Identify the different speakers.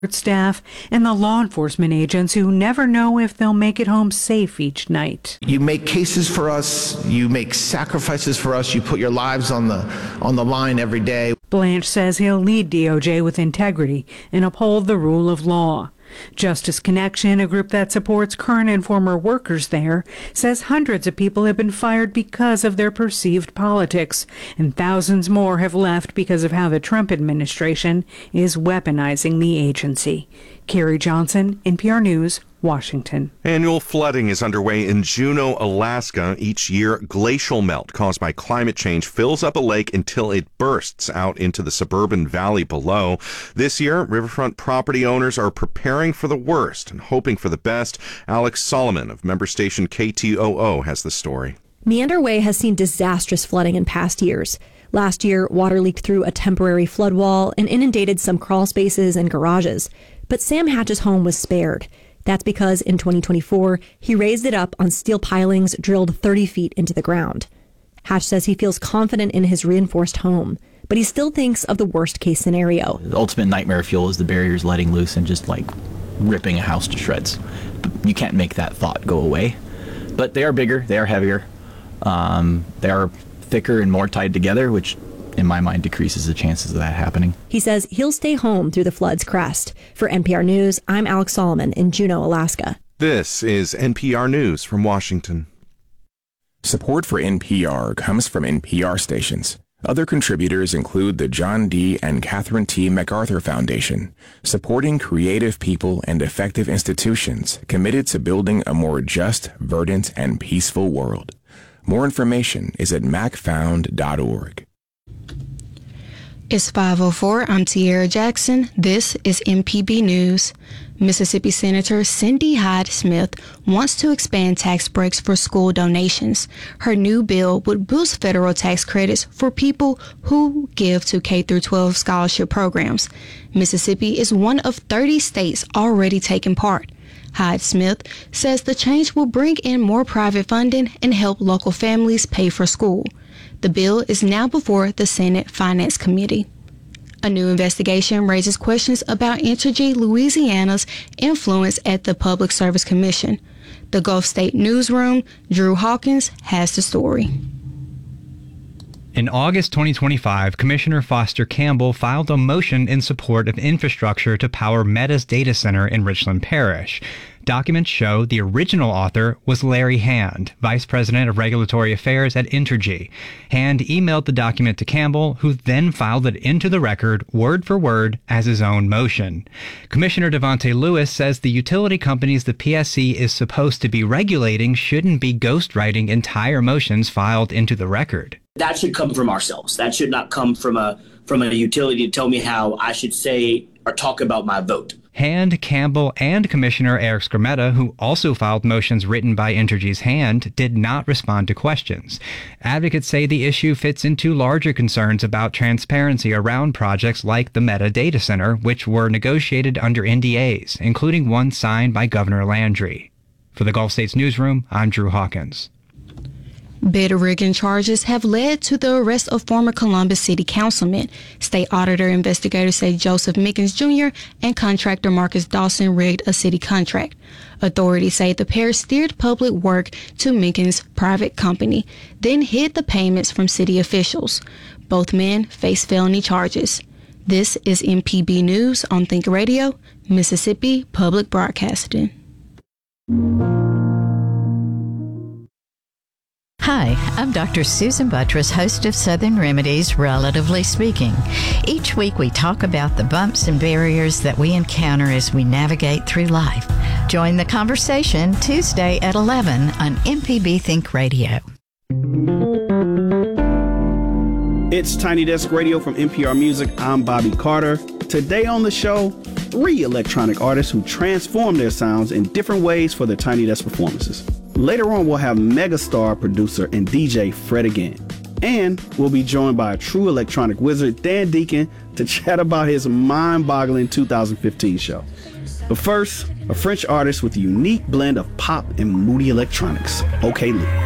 Speaker 1: staff and the law enforcement agents who never know if they'll make it home safe each night.
Speaker 2: You make cases for us, you make sacrifices for us, you put your lives on the line every day.
Speaker 1: Blanche says he'll lead DOJ with integrity and uphold the rule of law. Justice Connection, a group that supports current and former workers there, says hundreds of people have been fired because of their perceived politics, and thousands more have left because of how the Trump administration is weaponizing the agency. Carrie Johnson, NPR News, Washington.
Speaker 3: Annual flooding is underway in Juneau, Alaska. Each year, glacial melt caused by climate change fills up a lake until it bursts out into the suburban valley below. This year, riverfront property owners are preparing for the worst and hoping for the best. Alex Solomon of member station KTOO has the story.
Speaker 4: Meander Way has seen disastrous flooding in past years. Last year, water leaked through a temporary flood wall and inundated some crawl spaces and garages. But Sam Hatch's home was spared. That's because in 2024, he raised it up on steel pilings drilled 30 feet into the ground. Hatch says he feels confident in his reinforced home, but he still thinks of the worst case scenario.
Speaker 5: The ultimate nightmare fuel is the barriers letting loose and just like ripping a house to shreds. You can't make that thought go away. But they are bigger, they are heavier, they are thicker and more tied together, which in my mind decreases the chances of that happening.
Speaker 4: He says he'll stay home through the flood's crest. For NPR News, I'm Alex Solomon in Juneau, Alaska.
Speaker 3: This is NPR News from Washington.
Speaker 6: Support for NPR comes from NPR stations. Other contributors include the John D. and Catherine T. MacArthur Foundation, supporting creative people and effective institutions committed to building a more just, verdant, and peaceful world. More information is at macfound.org.
Speaker 7: It's 5:04. I'm Tiara Jackson. This is MPB News. Mississippi Senator Cindy Hyde-Smith wants to expand tax breaks for school donations. Her new bill would boost federal tax credits for people who give to K-12 scholarship programs. Mississippi is one of 30 states already taking part. Hyde-Smith says the change will bring in more private funding and help local families pay for school. The bill is now before the Senate Finance Committee. A new investigation raises questions about Entergy Louisiana's influence at the Public Service Commission. The Gulf State Newsroom, Drew Hawkins, has the story.
Speaker 8: In August 2025, Commissioner Foster Campbell filed a motion in support of infrastructure to power Meta's data center in Richland Parish. Documents show the original author was Larry Hand, Vice President of Regulatory Affairs at Entergy. Hand emailed the document to Campbell, who then filed it into the record, word for word, as his own motion. Commissioner Devontae Lewis says the utility companies the PSC is supposed to be regulating shouldn't be ghostwriting entire motions filed into the record.
Speaker 9: That should come from ourselves. That should not come from a utility to tell me how I should say or talk about my vote.
Speaker 8: Hand, Campbell, and Commissioner Eric Skrmetta, who also filed motions written by Entergy's Hand, did not respond to questions. Advocates say the issue fits into larger concerns about transparency around projects like the Meta data center, which were negotiated under NDAs, including one signed by Governor Landry. For the Gulf States Newsroom, I'm Drew Hawkins.
Speaker 7: Bid rigging charges have led to the arrest of former Columbus City Councilman. State auditor investigators say Joseph Mickens Jr. and contractor Marcus Dawson rigged a city contract. Authorities say the pair steered public work to Mickens' private company, then hid the payments from city officials. Both men face felony charges. This is MPB News on Think Radio, Mississippi Public Broadcasting.
Speaker 10: Hi, I'm Dr. Susan Buttress, host of Southern Remedies, Relatively Speaking. Each week we talk about the bumps and barriers that we encounter as we navigate through life. Join the conversation Tuesday at 11 on MPB Think Radio.
Speaker 11: It's Tiny Desk Radio from NPR Music. I'm Bobby Carter. Today on the show, 3 electronic artists who transform their sounds in different ways for their Tiny Desk performances. Later on, we'll have megastar producer and DJ Fred again. And we'll be joined by a true electronic wizard, Dan Deacon, to chat about his mind-boggling 2015 show. But first, a French artist with a unique blend of pop and moody electronics, OK Luke.